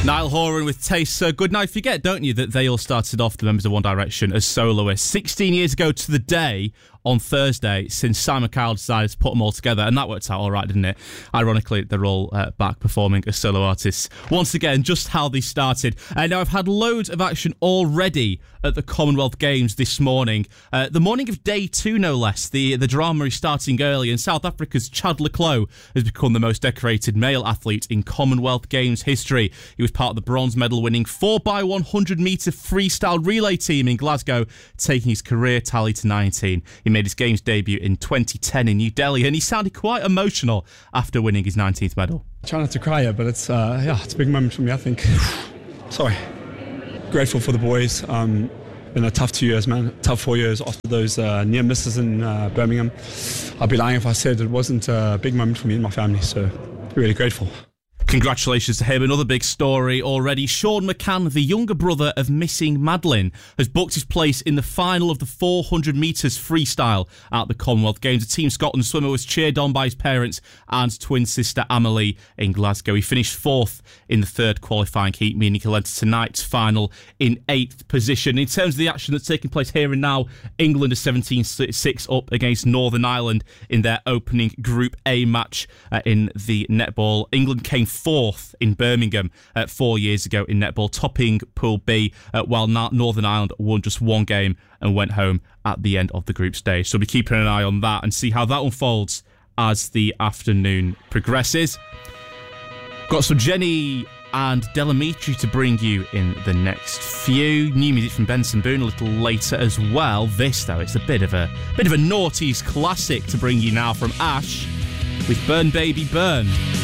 Niall Horan with Taste So Good. Now, you forget, don't you, that they all started off, the members of One Direction, as soloists 16 years ago to the day on Thursday, since Simon Cowell decided to put them all together, and that worked out all right, didn't it? Ironically, they're all back performing as solo artists. Once again, just how they started. Now, I've had loads of action already at the Commonwealth Games this morning. The morning of day 2, no less. The drama is starting early, and South Africa's Chad le Clos has become the most decorated male athlete in Commonwealth Games history. He was part of the bronze medal-winning 4x100-metre freestyle relay team in Glasgow, taking his career tally to 19. He made his Games debut in 2010 in New Delhi, and he sounded quite emotional after winning his 19th medal. I try not to cry, but it's a big moment for me, I think. Sorry. Grateful for the boys. Been a tough 2 years, man. Tough 4 years after those near misses in Birmingham. I'd be lying if I said it wasn't a big moment for me and my family, so really grateful. Congratulations to him. Another big story already. Sean McCann, the younger brother of missing Madeline, has booked his place in the final of the 400 metres freestyle at the Commonwealth Games. A Team Scotland swimmer was cheered on by his parents and twin sister Amelie in Glasgow. He finished 4th in the 3rd qualifying heat, meaning he'll enter tonight's final in 8th position. In terms of the action that's taking place here and now, England are 17-6 up against Northern Ireland in their opening Group A match in the netball. England came 4th in Birmingham 4 years ago in netball, topping Pool B, while Northern Ireland won just one game and went home at the end of the group stage. So we'll be keeping an eye on that and see how that unfolds as the afternoon progresses. Got some Jenny and Delamitri to bring you in the next few. New music from Benson Boone a little later as well. This, though, it's a bit of a noughties classic to bring you now from Ash with Burn Baby Burn.